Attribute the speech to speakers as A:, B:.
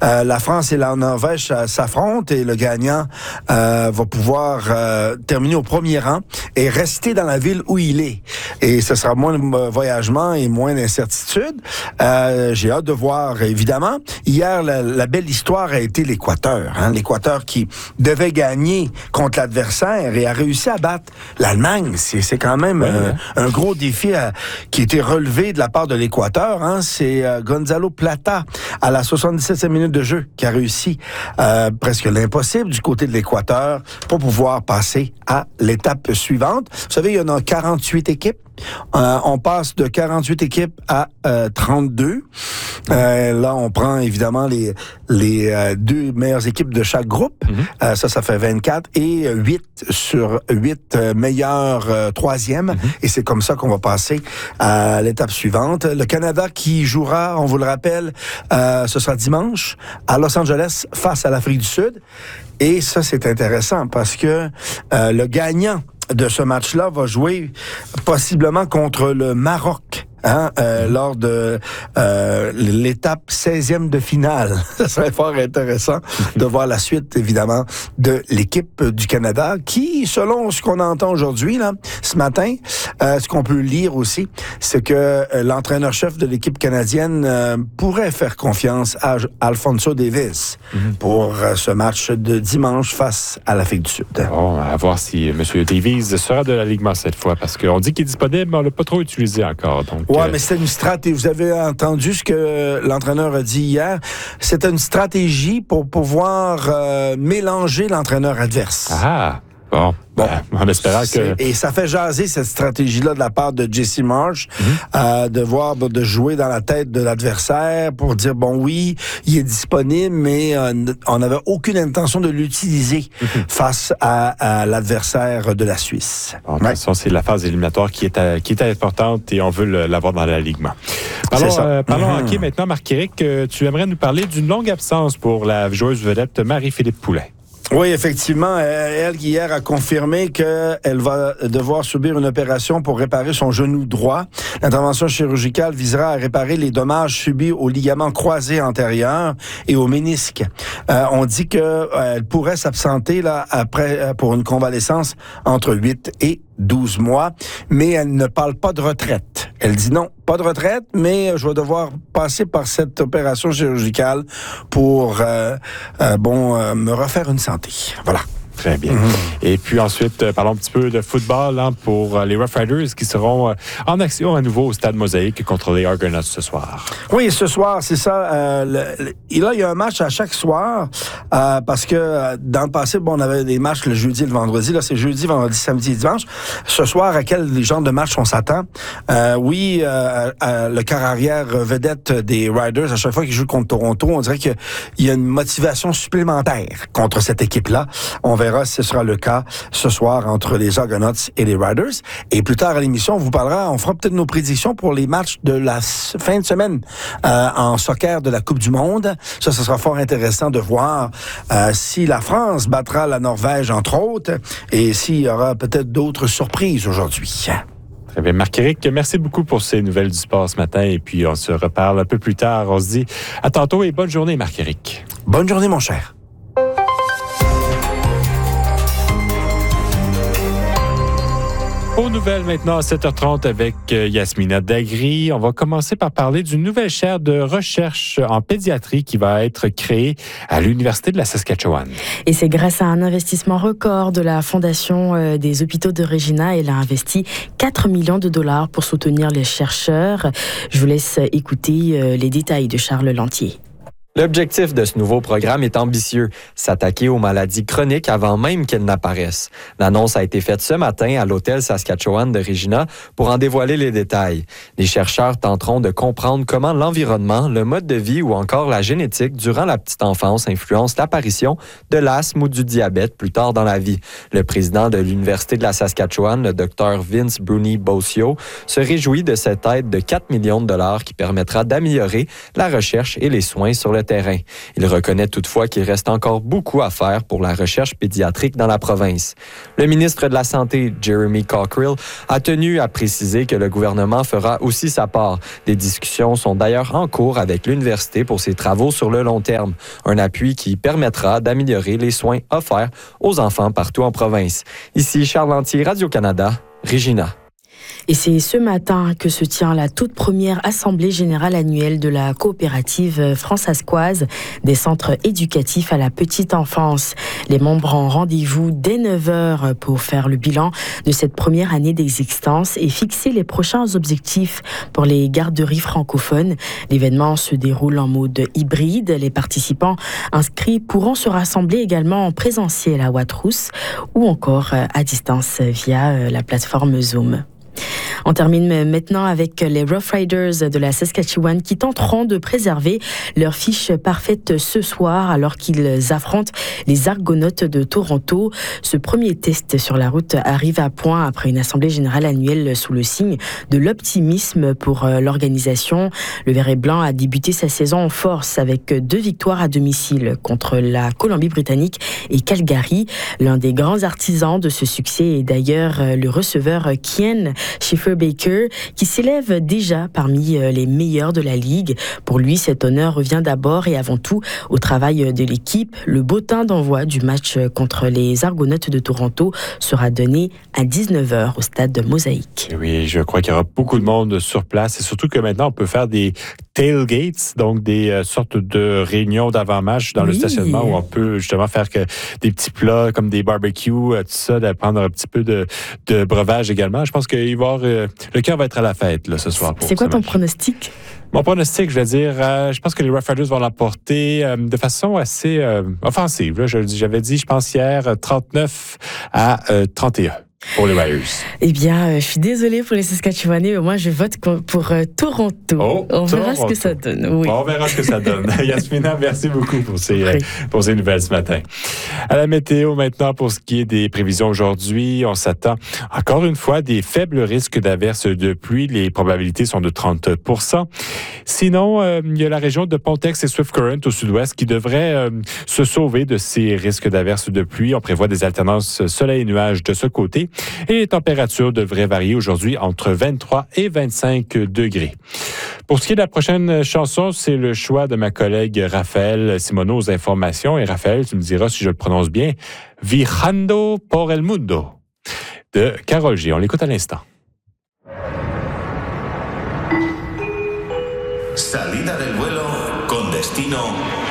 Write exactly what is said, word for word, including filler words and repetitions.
A: Euh, la France et la Norvège euh, s'affrontent et le gagnant euh, va pouvoir euh, terminer au premier rang et rester dans la ville où il est. Et ce sera moins de voyagement et moins d'incertitude. Euh, j'ai hâte de voir, évidemment. Hier, la, la belle histoire a été l'Équateur. Hein? L'Équateur qui devait gagner contre l'adversaire et a réussi à battre l'Allemagne. C'est, c'est quand même
B: ouais,
A: euh,
B: ouais.
A: un gros défi à, qui a été relevé de la part de l'Équateur. Hein? C'est euh, Gonzalo Plata, à la soixante-dix-septième minute de jeu, qui a réussi euh, presque l'impossible du côté de l'Équateur pour pouvoir passer à l'étape suivante. Vous savez, il y en a quarante-huit équipes. Euh, on passe de quarante-huit équipes à euh, trente-deux. Euh, là, on prend évidemment les les euh, deux meilleures équipes de chaque groupe. Mm-hmm. Euh, ça, ça fait vingt-quatre et huit sur huit euh, meilleurs euh, troisièmes. Mm-hmm. Et c'est comme ça qu'on va passer à l'étape suivante. Le Canada qui jouera, on vous le rappelle, euh, ce sera dimanche à Los Angeles face à l'Afrique du Sud. Et ça, c'est intéressant parce que euh, le gagnant de ce match-là va jouer possiblement contre le Maroc. Hein, euh, lors de euh, l'étape seizième de finale. Ça serait fort intéressant de voir la suite, évidemment, de l'équipe du Canada qui, selon ce qu'on entend aujourd'hui, là, ce matin, euh, ce qu'on peut lire aussi, c'est que euh, l'entraîneur-chef de l'équipe canadienne euh, pourrait faire confiance à Alphonso Davies mm-hmm. pour euh, ce match de dimanche face à l'Afrique du Sud.
B: Bon, à voir si M. Davies sera de l'alignement cette fois, parce qu'on dit qu'il est disponible, mais on ne l'a pas trop utilisé encore. Donc,
A: ouais, mais c'était une stratégie. Vous avez entendu ce que l'entraîneur a dit hier. C'était une stratégie pour pouvoir euh, mélanger l'entraîneur adverse.
B: Ah, bon. Bon, ben, en espérant que...
A: Et ça fait jaser cette stratégie-là de la part de Jesse Marsh, mm-hmm. euh, de voir, de jouer dans la tête de l'adversaire pour dire, bon, oui, il est disponible, mais euh, on n'avait aucune intention de l'utiliser mm-hmm. face à, à l'adversaire de la Suisse.
B: Bon, de toute façon, c'est la phase éliminatoire qui est, à, qui est importante et on veut le, l'avoir dans l'alignement. Parlons, euh, parlons mm-hmm. hockey maintenant, Marc-Éric. Euh, tu aimerais nous parler d'une longue absence pour la joueuse vedette Marie-Philippe Poulin.
A: Oui, effectivement. Elle, hier, a confirmé qu'elle va devoir subir une opération pour réparer son genou droit. L'intervention chirurgicale visera à réparer les dommages subis au ligament croisé antérieur et au ménisque. Euh, on dit qu'elle euh, pourrait s'absenter là après pour une convalescence entre huit et douze mois, mais elle ne parle pas de retraite. Elle dit non, pas de retraite, mais je vais devoir passer par cette opération chirurgicale pour euh, euh, bon euh, me refaire une santé. Voilà.
B: Très bien. Mm-hmm. Et puis ensuite, euh, parlons un petit peu de football hein, pour euh, les Rough Riders qui seront euh, en action à nouveau au Stade Mosaïque contre les Argonauts ce soir.
A: Oui, ce soir, c'est ça. Euh, le, le, là, il y a un match à chaque soir euh, parce que euh, dans le passé, bon, on avait des matchs le jeudi et le vendredi. Là, c'est jeudi, vendredi, samedi et dimanche. Ce soir, à quel genre de match on s'attend? Euh, oui, euh, euh, le quart arrière vedette des Riders, à chaque fois qu'ils jouent contre Toronto, on dirait qu'il y a une motivation supplémentaire contre cette équipe-là. On verra si ce sera le cas ce soir entre les Argonauts et les Riders. Et plus tard à l'émission, on vous parlera, on fera peut-être nos prédictions pour les matchs de la fin de semaine euh, en soccer de la Coupe du Monde. Ça, ce sera fort intéressant de voir euh, si la France battra la Norvège, entre autres, et s'il y aura peut-être d'autres surprises aujourd'hui.
B: Très bien. Marc-Éric, merci beaucoup pour ces nouvelles du sport ce matin. Et puis, on se reparle un peu plus tard. On se dit à tantôt et bonne journée, Marc-Éric.
A: Bonne journée, mon cher.
B: Aux nouvelles maintenant à sept heures trente avec Yasmina Dagri. On va commencer par parler d'une nouvelle chaire de recherche en pédiatrie qui va être créée à l'Université de la Saskatchewan.
C: Et c'est grâce à un investissement record de la Fondation des hôpitaux de Regina. Elle a investi quatre millions de dollars pour soutenir les chercheurs. Je vous laisse écouter les détails de Charles Lantier.
D: L'objectif de ce nouveau programme est ambitieux, s'attaquer aux maladies chroniques avant même qu'elles n'apparaissent. L'annonce a été faite ce matin à l'hôtel Saskatchewan de Regina pour en dévoiler les détails. Les chercheurs tenteront de comprendre comment l'environnement, le mode de vie ou encore la génétique durant la petite enfance influencent l'apparition de l'asthme ou du diabète plus tard dans la vie. Le président de l'Université de la Saskatchewan, le docteur Vince Bruni-Bossio, se réjouit de cette aide de quatre millions de dollars qui permettra d'améliorer la recherche et les soins sur le terrain. Il reconnaît toutefois qu'il reste encore beaucoup à faire pour la recherche pédiatrique dans la province. Le ministre de la Santé, Jeremy Cockrell, a tenu à préciser que le gouvernement fera aussi sa part. Des discussions sont d'ailleurs en cours avec l'université pour ses travaux sur le long terme, un appui qui permettra d'améliorer les soins offerts aux enfants partout en province. Ici Charles Lantier, Radio-Canada, Regina.
C: Et c'est ce matin que se tient la toute première Assemblée générale annuelle de la coopérative France-Asquoise des centres éducatifs à la petite enfance. Les membres ont rendez-vous dès neuf heures pour faire le bilan de cette première année d'existence et fixer les prochains objectifs pour les garderies francophones. L'événement se déroule en mode hybride. Les participants inscrits pourront se rassembler également en présentiel à Watrous ou encore à distance via la plateforme Zoom. On termine maintenant avec les Rough Riders de la Saskatchewan qui tenteront de préserver leur fiche parfaite ce soir alors qu'ils affrontent les Argonautes de Toronto. Ce premier test sur la route arrive à point après une assemblée générale annuelle sous le signe de l'optimisme pour l'organisation. Le Vert et Blanc a débuté sa saison en force avec deux victoires à domicile contre la Colombie-Britannique et Calgary. L'un des grands artisans de ce succès est d'ailleurs le receveur Kian Schiffer-Baker, qui s'élève déjà parmi les meilleurs de la Ligue. Pour lui, cet honneur revient d'abord et avant tout au travail de l'équipe. Le bottin d'envoi du match contre les Argonautes de Toronto sera donné à dix-neuf heures au stade de Mosaïque.
B: Oui, je crois qu'il y aura beaucoup de monde sur place et surtout que maintenant, on peut faire des tailgates, donc des euh, sortes de réunions d'avant-match dans oui. le stationnement où on peut justement faire que des petits plats comme des barbecues, euh, tout ça, de prendre un petit peu de, de breuvage également. Je pense qu'il va y avoir, euh, le cœur va être à la fête là, ce soir.
C: C'est quoi ton
B: match.
C: pronostic?
B: Mon pronostic, je vais dire, euh, je pense que les Rough Riders vont l'emporter euh, de façon assez euh, offensive. Là. Je, j'avais dit, je pense hier, trente-neuf à trente et un. Pour les Riders.
C: Eh bien, euh, je suis désolée pour les Saskatchewanais, mais moi, je vote pour euh, Toronto.
B: Oh,
C: on verra
B: Toronto.
C: ce que ça donne. Oui.
B: Bon, on verra ce que ça donne. Yasmina, merci beaucoup pour ces, euh, pour ces nouvelles ce matin. À la météo maintenant, pour ce qui est des prévisions aujourd'hui, on s'attend encore une fois des faibles risques d'averses de pluie. Les probabilités sont de trente pour cent. Sinon, euh, il y a la région de Pontex et Swift Current au sud-ouest qui devrait euh, se sauver de ces risques d'averses de pluie. On prévoit des alternances soleil et nuages de ce côté. Et les températures devraient varier aujourd'hui entre vingt-trois et vingt-cinq degrés. Pour ce qui est de la prochaine chanson, c'est le choix de ma collègue Raphaël Simoneau aux informations. Et Raphaël, tu me diras si je le prononce bien. Viajando por el mundo de Karol G. On l'écoute à l'instant.
E: Salida del vuelo con destino